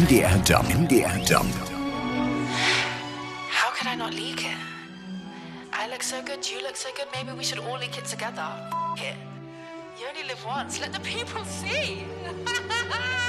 MDR Jump. MDR Jump. How could I not leak it? I look so good, you look so good, maybe we should all leak it together. It. You only live once, let the people see.